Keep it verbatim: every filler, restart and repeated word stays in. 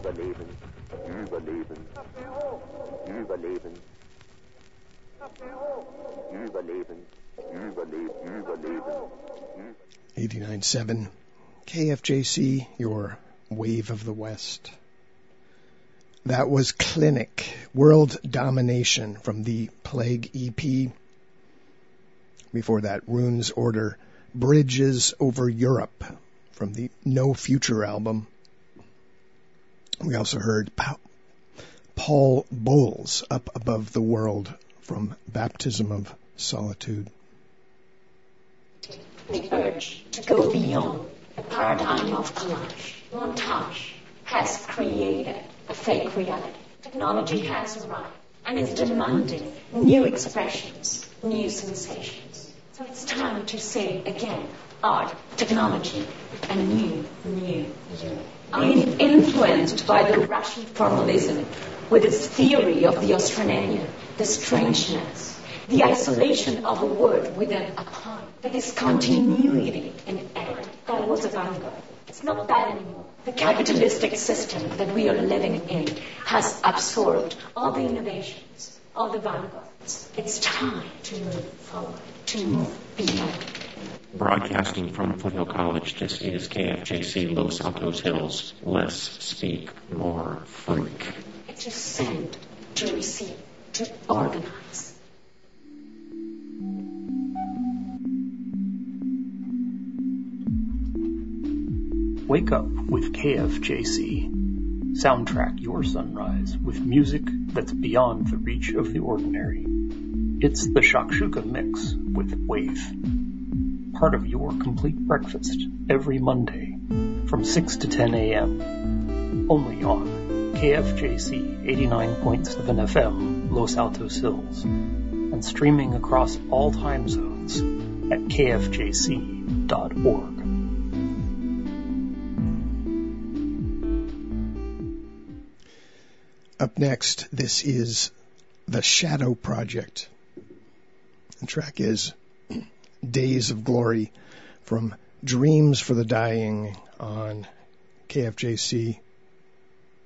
Überleben, Überleben, Überleben, Überleben, Überleben, Überleben. eighty-nine point seven K F J C, your Wave of the West. That was Clinic, World Domination from the Plague E P. Before that, Rune's Order, Bridges Over Europe from the No Future album. We also heard pa- Paul Bowles, Up Above the World from Baptism of Solitude. The urge to go beyond the paradigm of collage, montage, has created a fake reality. Technology has arrived and is demanding new expressions, new sensations. So it's time to say again, art, technology, and new, new, you. I'm influenced by the Russian formalism with its theory of the Australian, the strangeness, the isolation of a word within a kind, the discontinuity in error. That was a vanguard. It's not that anymore. The capitalistic system that we are living in has absorbed all the innovations, all the vanguards. It's time to move forward, to move beyond. Broadcasting from Foothill College, this is K F J C Los Altos Hills. Less speak, more freak. To send, to receive, to organize. Wake up with K F J C. Soundtrack your sunrise with music that's beyond the reach of the ordinary. It's the Shakshuka Mix with Wave. Part of your complete breakfast every Monday from six to ten a.m. Only on K F J C eighty-nine point seven F M Los Altos Hills and streaming across all time zones at k f j c dot org. Up next, this is The Shadow Project. The track is Days of Glory from Dreams for the Dying on K F J C